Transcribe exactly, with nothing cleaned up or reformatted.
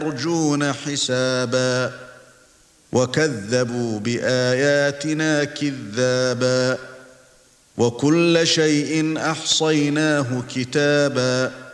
يرجون حسابا وكذبوا بآياتنا كذابا وكل شيء أحصيناه كتابا